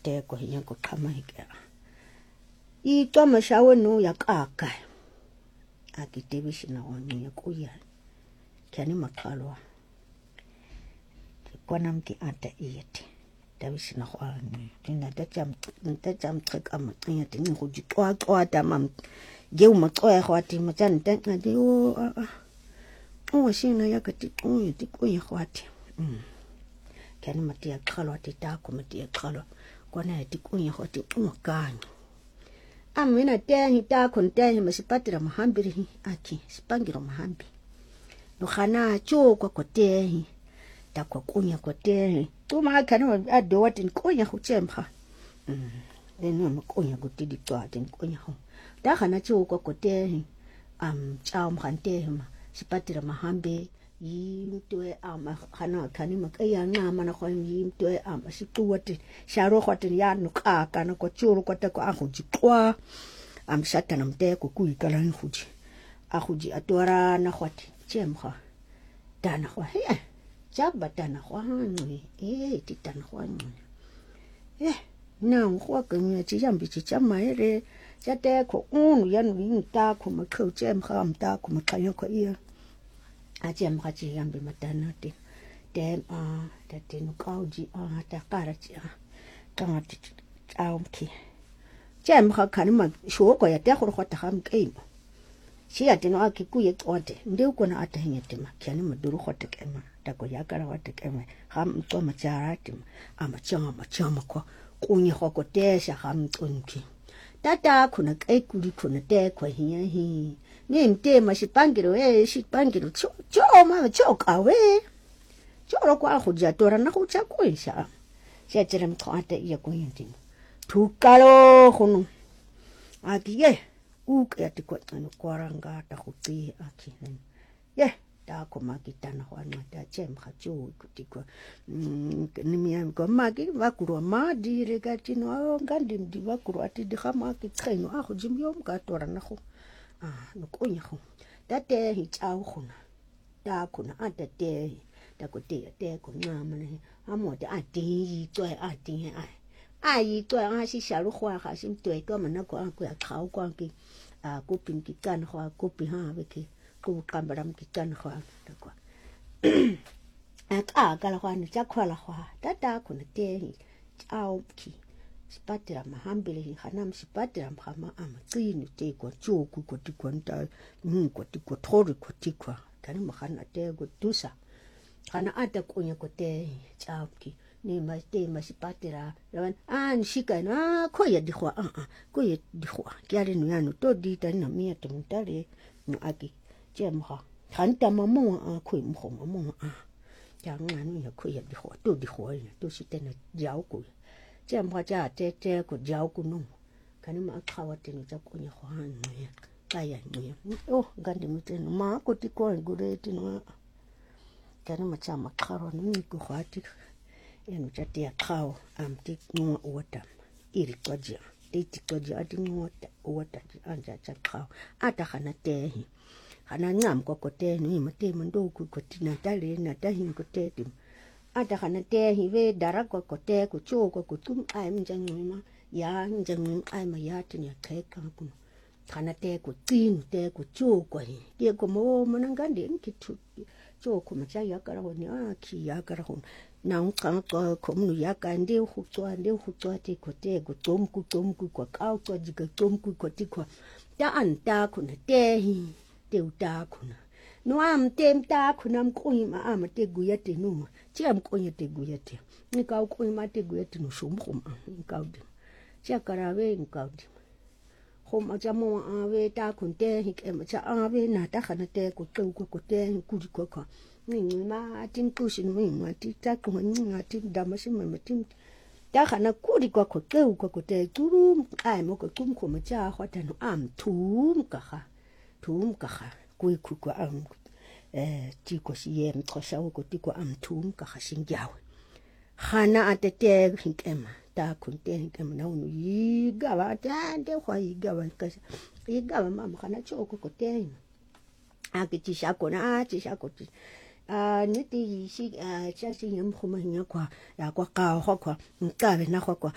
te ko hinya ko kama hike I toma shawe no ya kaka akitibishina wani ya kuya kiani makalwa kwana mki ata iyete tabishina wani tina tajam trek amakinya tini kujitoa toa tamam geu matoa khwati machani tangadi shina yakati tikuya khwati kiani matia khalwa titako matia khalwa kwana tikuya khwati kanya amina tehi tako tehi masipatira mahambiri aki sipangira mahambi no khana cho kwa tehi takwa kunya kwa tehi tuma kana ado watin kunya khuchemha leno mkunya gutidi twati kunya ho da khana cho kwa tehi chao mkhante sipatira mahambi yimtwe khana khani makaya ngama na khon yimtwe situwati sharo khwatin ya nukaka na ko churu kwata ko akujitwa shata na mte ko kuikala akhuji atwara na khwati chemkha dana khwa he jaba dana khwa ngwe titana khwa ngwe na ngwa kanya chiyambi chichamaere chate ko yanu yinta ko makho chemkha mta ko makhanya ko iya ajem kaji yambi matana ti dem tatinu kauji takaraji tangati aumki jem khakani ma shoko ya tekhoro khota khamkeima siya tino akikuye qote ndio kona atahinyetima kyani maduru khota kema tako yakara wata kema kham tsoma charati amachama ko kunye khoko tesha kham tsunki tata kuna kaikuli kuna tekwa hiya ninte masipangiro sipangiro cho mama cho kawe cho kwa khuja tora na khucha kuisha shetire mkhate iya kuyindini thukalo khunu akiye ukati kwa tsano kwaranga ta khutsi akhinen ye ta komakitana khwana ta chemkha chu kutikwa nimiyam ko magi vakuru madi rekatino ngandi ndi vakuru ati dikhama kitsheno akhujimyom ka tora na khu nukunya khu tate hichao khuna ta khuna atate takote te kunyama ne amote ati tsoe ati ai tsoe shi shalu khwa kha sim tsoe to mana ko an ku ya khau kwa ki ku pin ki kan khwa ku pi ha be ki ku kambaram ki kan khwa ta kwa ka la khwa ni cha khwa la khwa tata khuna te chao ki sipatira mahambili khanam sipatira mkhama amatsini te kwa choku kwa tikwanta kwa tikwa thori kwa tikwa kani makhana te go tusa kana ata kunya ko te chapki ni ma te masipatira lawan nshika na khoya dikhwa khoya dikhwa kyale no yano to dita na mia to mtare no aki chemha khanta mamu khoi mkho mamu ngani ya khoya dikhwa to sitena jao ko chemha cha te ko jao ko no kani ma khawate no cha kunya khwan ya kaya ni ngandi muteno ma ko tikwa ngureti no kana machama kharo ni ku khwati eno chati ya khao amti ngwa wata iri kwaja iti kwaja ati ngota wata anja cha khao ata khana tehi khana ngam ko te ni mate mando ku ko tina tale na tahin ko te tim ata khana tehi ve dara ko te ku cho ko tum ai mjangima ya njangim ai ma ya tin ya kheka ku khana te ku tin te ku cho ko ye ko mo manangandi nkitu cho kuma cha yakara honi ki yakara hon na unka ko munu yakande hutswa te ko te go tomku ko kau to jiga tomku ko tikwa ta anta kuna tehi te uta kuna no am temta kuna mkuima ama te guyate no chia mkonya te guyate nika ukuima te guyate no shumkhum nkaudi chia karawe nkaudi khoma jamo ave ta kunte hikema cha ave na ta khana te ko te ku ko ni ma tin kushin mi ma ti ta ko ni ti damashi ma tin ta khana ku ko te turu ai mo ko tum ko ma cha khwata no am tum ka kha ku ko am ti ko si yem khosa ko ti ko am tum ka kha singyawe khana atete hikema ta kunte hikema na unu yigawa tande kwa yigawa kasa yigawa mama khana choko ko te akiti shako na shako niti shi cha shi yem khoma nya kwa ya kwa ka kwa nkabe na kwa